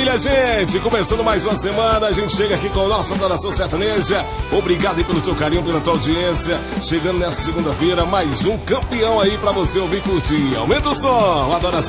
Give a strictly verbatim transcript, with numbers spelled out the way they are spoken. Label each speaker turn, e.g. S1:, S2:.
S1: Maravilha, gente! Começando mais uma semana, a gente chega aqui com a nossa Adoração Sertaneja. Obrigado aí pelo teu carinho, pela tua audiência. Chegando nessa segunda-feira, mais um campeão aí pra você ouvir e curtir. Aumenta o som, Adoração